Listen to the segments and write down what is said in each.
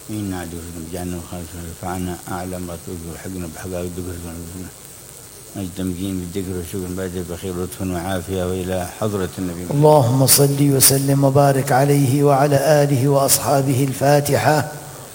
إنا عدوكم جعلنا وخالصنا رفعنا أعلم رتبك وحقنا بحقائق ذكركم مجتمعين بالذكر والشكر بعد بخير لطفا وعافية وإلى حضرة النبي. اللهم صل وسلم وبارك عليه وعلى آله وأصحابه. الفاتحة.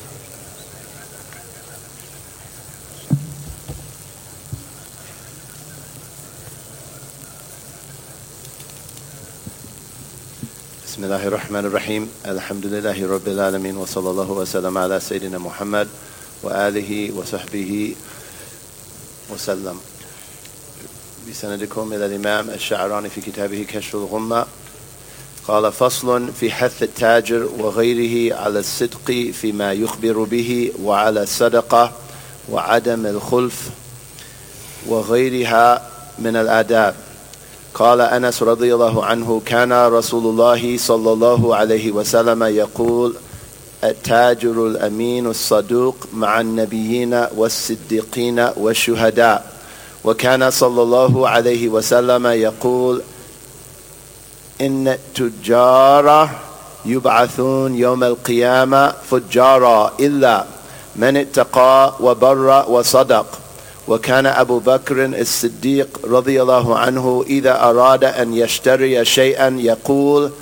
بسم الله الرحمن الرحيم. الحمد لله رب العالمين، وصلى الله وسلم على سيدنا محمد وآله وصحبه وسلم. بسندكم إلى الإمام الشعراني في كتابه كشف الغمة. قال: فصل في حث التاجر وغيره على الصدق فيما يخبر به، وعلى الصدقة وعدم الخلف وغيرها من الآداب. قال أنس رضي الله عنه: كان رسول الله صلى الله عليه وسلم يقول: التاجر الأمين الصدوق مع النبيين والصديقين والشهداء. وكان صلى الله عليه وسلم يقول: إن التجار يبعثون يوم القيامة فجارا إلا من اتقى وبر وصدق. وكان أبو بكر الصديق رضي الله عنه إذا أراد أن يشتري شيئا يقول: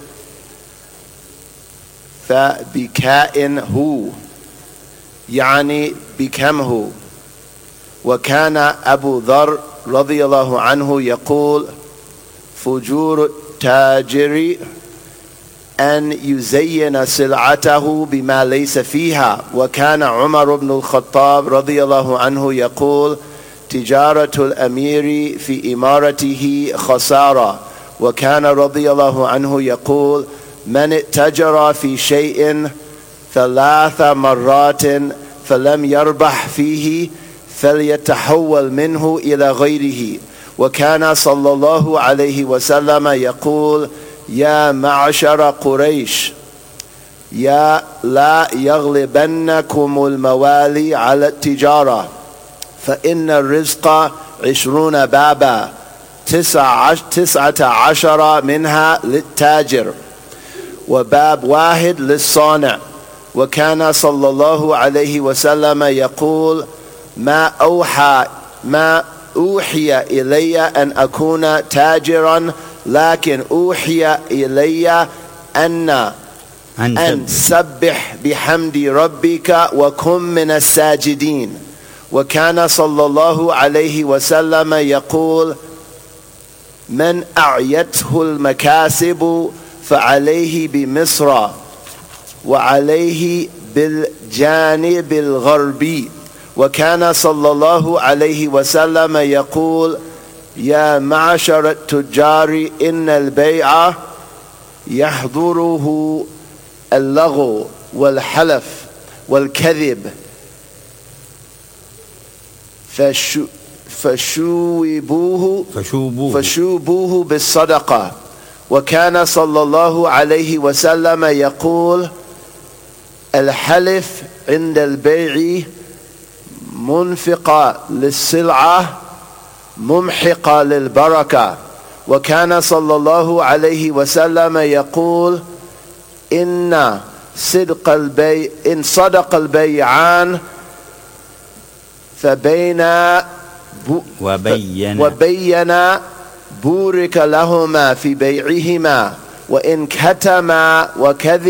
فبكائن هو، يعني بكم هو. وكان أبو ذر رضي الله عنه يقول: فجور التاجر أن يزين سلعته بما ليس فيها. وكان عمر بن الخطاب رضي الله عنه يقول: تجارة الأمير في إمارته خسارة. وكان رضي الله عنه يقول: من اتجر في شيء 3 مرات فلم يربح فيه فليتحول منه إلى غيره. وكان صلى الله عليه وسلم يقول: يا معشر قريش، يا لا يغلبنكم الموالي على التجارة، فإن الرزق 20 بابا، 19 منها للتاجر وباب واحد للصانع. وكان صلى الله عليه وسلم يقول: ما أوحي إلي أن أكون تاجرا، لكن أوحي إلي أن سبح بحمد ربك وكن من الساجدين. وكان صلى الله عليه وسلم يقول: من أعيته المكاسب فعليه بمصر وعليه بالجانب الغربي. وكان صلى الله عليه وسلم يقول: يا معشر التجار، إن البيع يحضره اللغو والحلف والكذب، فشوبوه بالصدقة. وكان صلى الله عليه وسلم يقول: الحلف عند البيع منفقة للسلعة ممحقة للبركة. وكان صلى الله عليه وسلم يقول: إن صدق البيعان وبين بورك لهما في بيعهما، وإن كتما وكذب